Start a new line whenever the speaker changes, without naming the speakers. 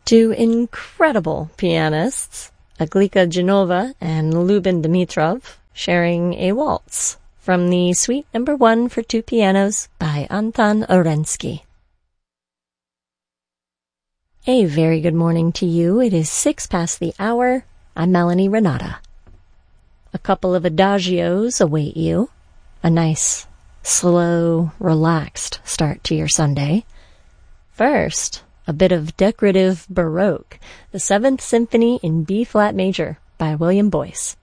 Two incredible pianists, Aglika Genova and Lubin Dimitrov, sharing a waltz from the Suite No. 1 for two pianos by Anton Orensky. A very good morning to you. It is 6 past the hour. I'm Melanie Renata. A couple of adagios await you. A nice, slow, relaxed start to your Sunday. First, a bit of decorative Baroque, the 7th Symphony in B-flat major by William Boyce.